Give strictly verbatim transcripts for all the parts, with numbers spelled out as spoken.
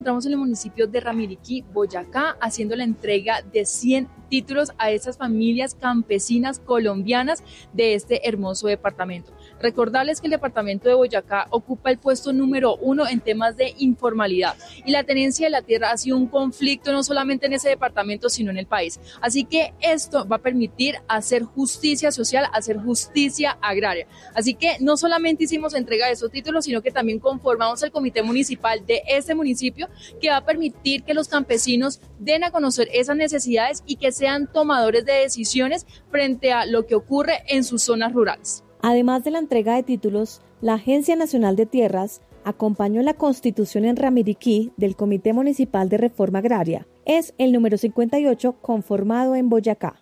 Encontramos en el municipio de Ramiriquí, Boyacá, haciendo la entrega de cien títulos a estas familias campesinas colombianas de este hermoso departamento. Recordarles que el departamento de Boyacá ocupa el puesto número uno en temas de informalidad y la tenencia de la tierra ha sido un conflicto no solamente en ese departamento, sino en el país. Así que esto va a permitir hacer justicia social, hacer justicia agraria. Así que no solamente hicimos entrega de esos títulos, sino que también conformamos el comité municipal de este municipio, que va a permitir que los campesinos den a conocer esas necesidades y que sean tomadores de decisiones frente a lo que ocurre en sus zonas rurales. Además de la entrega de títulos, la Agencia Nacional de Tierras acompañó la constitución en Ramiriquí del Comité Municipal de Reforma Agraria. Es el número cincuenta y ocho conformado en Boyacá.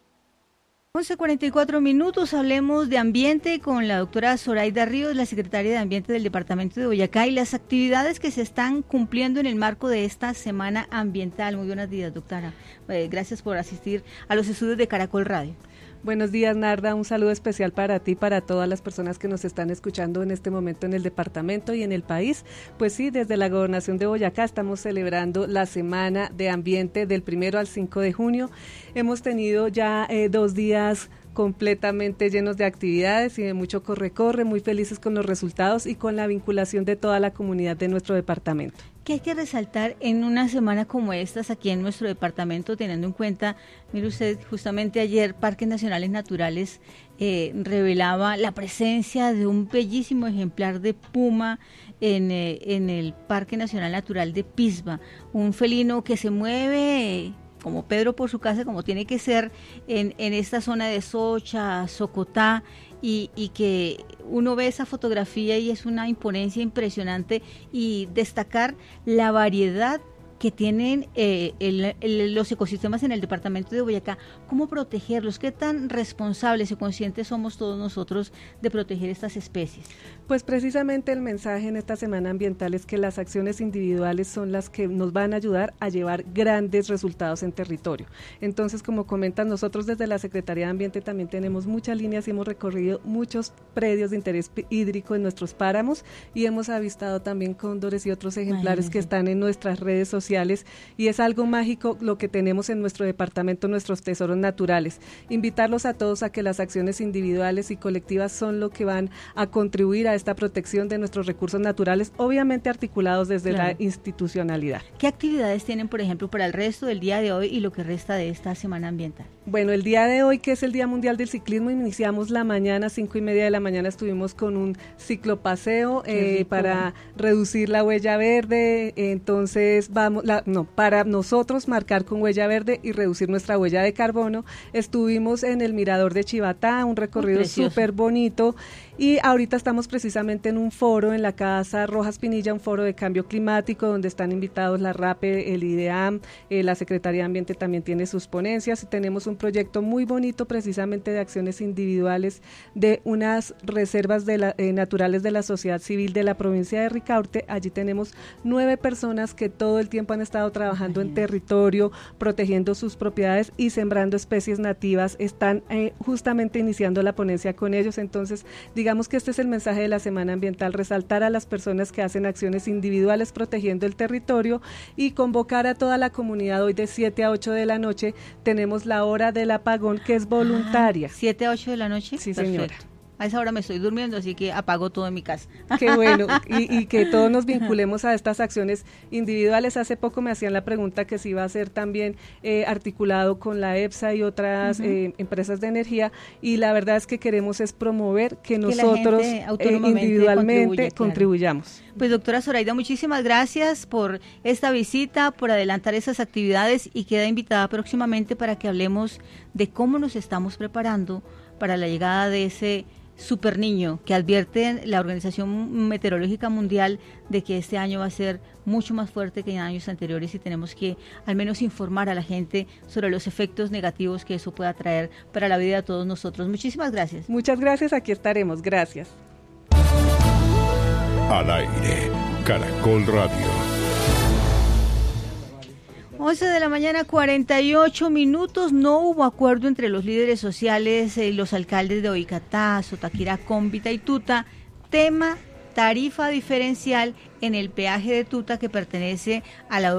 once cuarenta y cuatro minutos, hablemos de ambiente con la doctora Zoraida Ríos, la secretaria de Ambiente del Departamento de Boyacá, y las actividades que se están cumpliendo en el marco de esta Semana Ambiental. Muy buenos días, doctora. Eh, gracias por asistir a los estudios de Caracol Radio. Buenos días, Narda, un saludo especial para ti, para todas las personas que nos están escuchando en este momento en el departamento y en el país. Pues sí, desde la Gobernación de Boyacá estamos celebrando la Semana de Ambiente del primero al cinco de junio. Hemos tenido ya eh, dos días completamente llenos de actividades y de mucho corre-corre, muy felices con los resultados y con la vinculación de toda la comunidad de nuestro departamento. ¿Qué hay que resaltar en una semana como estas aquí en nuestro departamento, teniendo en cuenta, mire usted, justamente ayer Parques Nacionales Naturales eh, revelaba la presencia de un bellísimo ejemplar de puma en, eh, en el Parque Nacional Natural de Pisba, un felino que se mueve como Pedro por su casa, como tiene que ser en, en esta zona de Socha, Socotá, y, y que uno ve esa fotografía y es una imponencia impresionante, y destacar la variedad que tienen eh, el, el, los ecosistemas en el departamento de Boyacá. ¿Cómo protegerlos? ¿Qué tan responsables y conscientes somos todos nosotros de proteger estas especies? Pues precisamente el mensaje en esta Semana Ambiental es que las acciones individuales son las que nos van a ayudar a llevar grandes resultados en territorio. Entonces, como comentan, nosotros desde la Secretaría de Ambiente también tenemos muchas líneas y hemos recorrido muchos predios de interés hídrico en nuestros páramos y hemos avistado también cóndores y otros ejemplares Imagínense. que están en nuestras redes sociales. Y es algo mágico lo que tenemos en nuestro departamento, nuestros tesoros naturales. Invitarlos a todos a que las acciones individuales y colectivas son lo que van a contribuir a esta protección de nuestros recursos naturales, obviamente articulados desde claro. la institucionalidad. ¿Qué actividades tienen, por ejemplo, para el resto del día de hoy y lo que resta de esta Semana Ambiental? Bueno, el día de hoy, que es el Día Mundial del Ciclismo, iniciamos la mañana, cinco y media de la mañana, estuvimos con un ciclopaseo eh, para reducir la huella verde. Entonces vamos La, no, para nosotros marcar con huella verde y reducir nuestra huella de carbono. Estuvimos en el Mirador de Chivatá, un recorrido súper bonito, y ahorita estamos precisamente en un foro en la Casa Rojas Pinilla, un foro de cambio climático donde están invitados la RAPE, el IDEAM, eh, la Secretaría de Ambiente también tiene sus ponencias, y tenemos un proyecto muy bonito precisamente de acciones individuales de unas reservas de la, eh, naturales de la sociedad civil de la provincia de Ricaurte. Allí tenemos nueve personas que todo el tiempo han estado trabajando en territorio, protegiendo sus propiedades y sembrando especies nativas. Están eh, justamente iniciando la ponencia con ellos. Entonces, digamos que este es el mensaje de la Semana Ambiental, resaltar a las personas que hacen acciones individuales protegiendo el territorio y convocar a toda la comunidad. Hoy de siete a ocho de la noche tenemos la hora del apagón, que es voluntaria. Ah, ¿siete a ocho de la noche? Sí, Perfecto. señora. A esa hora me estoy durmiendo, así que apago todo en mi casa. Qué bueno, y, y que todos nos vinculemos a estas acciones individuales. Hace poco me hacían la pregunta que si iba a ser también eh, articulado con la EPSA y otras uh-huh. eh, empresas de energía, y la verdad es que queremos es promover que, que nosotros eh, individualmente contribuyamos. Claro. Pues doctora Zoraida, muchísimas gracias por esta visita, por adelantar esas actividades, y queda invitada próximamente para que hablemos de cómo nos estamos preparando para la llegada de ese super niño que advierte la Organización Meteorológica Mundial de que este año va a ser mucho más fuerte que en años anteriores, y tenemos que al menos informar a la gente sobre los efectos negativos que eso pueda traer para la vida de todos nosotros. Muchísimas gracias. Muchas gracias, aquí estaremos. Gracias. Al aire, Caracol Radio. once de la mañana, cuarenta y ocho minutos. No hubo acuerdo entre los líderes sociales y eh, los alcaldes de Boyacá, Sotaquira, Cómbita y Tuta, tema tarifa diferencial en el peaje de Tuta que pertenece a la